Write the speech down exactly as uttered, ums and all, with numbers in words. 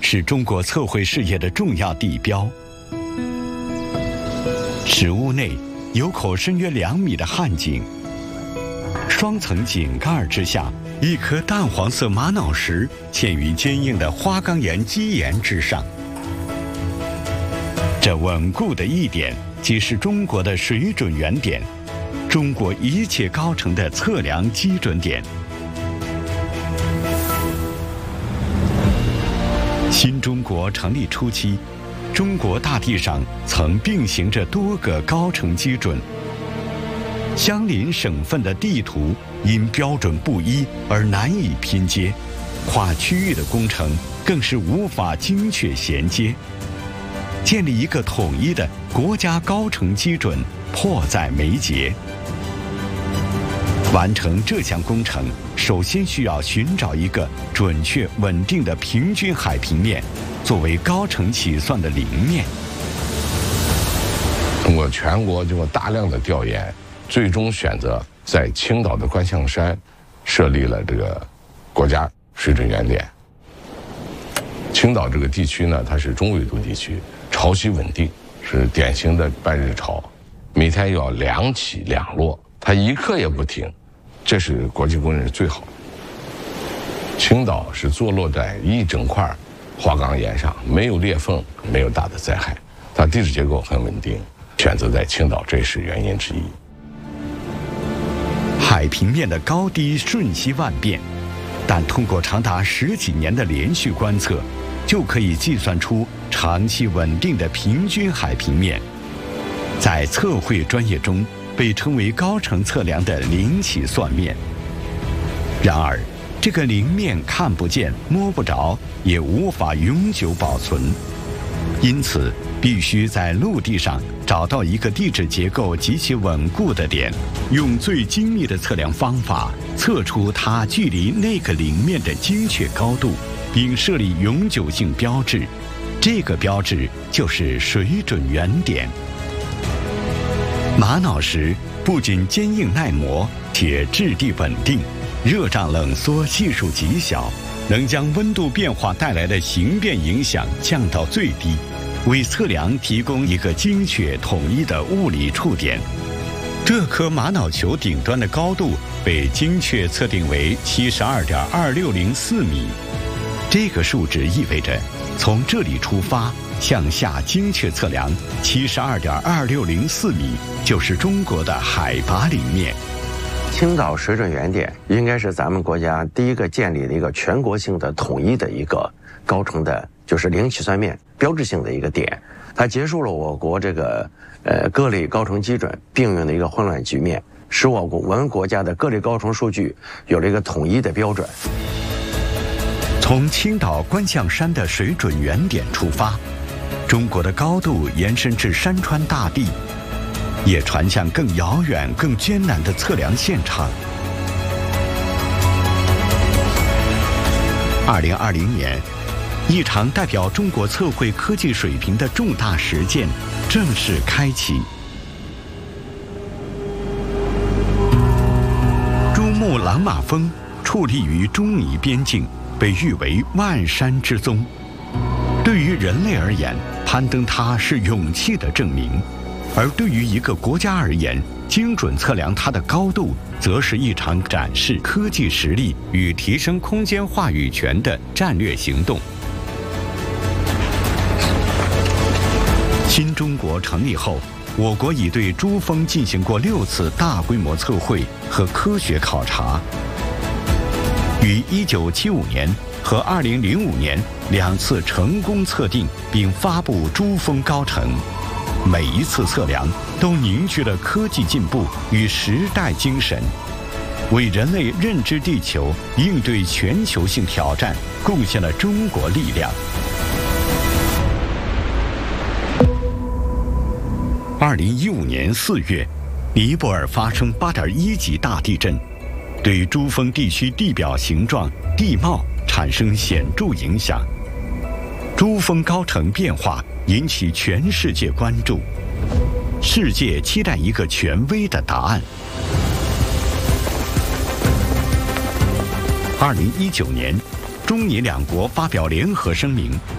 是中国测绘事业的重要地标。石屋内有口深约两米的汉井，双层井盖之下，一颗淡黄色玛瑙石嵌于坚硬的花岗岩基岩之上。这稳固的一点，即是中国的水准原点，中国一切高程的测量基准点。新中国成立初期，中国大地上曾并行着多个高程基准，相邻省份的地图因标准不一而难以拼接，跨区域的工程更是无法精确衔接。建立一个统一的国家高程基准迫在眉睫。完成这项工程，首先需要寻找一个准确稳定的平均海平面，作为高程起算的零面。 通过全国经过大量的调研，最终选择在青岛的观象山设立了这个国家水准原点。青岛这个地区呢，它是中纬度地区，潮汐稳定，是典型的半日潮，每天要两起两落，它一刻也不停，这是国际公认最好的。青岛是坐落在一整块花岗岩上，没有裂缝，没有大的灾害，它地质结构很稳定，选择在青岛，这也是原因之一。 海平面的高低瞬息万变，但通过长达十几年的连续观测，就可以计算出长期稳定的平均海平面，在测绘专业中被称为高程测量的零起算面。然而，这个零面看不见、摸不着，也无法永久保存，因此必须在陆地上找到一个地质结构极其稳固的点，用最精密的测量方法测出它距离那个零面的精确高度，并设立永久性标志。这个标志就是水准原点。玛瑙石不仅坚硬耐磨，且质地稳定，热胀冷缩系数极小，能将温度变化带来的形变影响降到最低，为测量提供一个精确统一的物理触点。这颗玛瑙球顶端的高度被精确测定为 七十二点二六零四米，这个数值意味着从这里出发向下精确测量 七十二点二六零四米，就是中国的海拔零面。 青岛水准原点应该是咱们国家第一个建立的一个全国性的统一的一个高程的，就是零起算面标志性的一个点。它结束了我国这个呃各类高程基准并用的一个混乱局面，使我国我们国家的各类高程数据有了一个统一的标准。 从青岛观象山的水准原点出发，中国的高度延伸至山川大地，也传向更遥远、更艰难的测量现场。二零二零年，一场代表中国测绘科技水平的重大实践正式开启。珠穆朗玛峰矗立于中尼边境，被誉为万山之宗。对于人类而言，攀登它是勇气的证明；而对于一个国家而言，精准测量它的高度，则是一场展示科技实力与提升空间话语权的战略行动。新中国成立后，我国已对珠峰进行过六次大规模测绘和科学考察，于一九七五年和二零零五年两次成功测定并发布珠峰高程。每一次测量都凝聚了科技进步与时代精神，为人类认知地球、应对全球性挑战贡献了中国力量。二零一五年四月，尼泊尔发生八点一级大地震，对珠峰地区地表形状、地貌产生显著影响。珠峰高程变化引起全世界关注，世界期待一个权威的答案。二零一九年，中尼两国发表联合声明，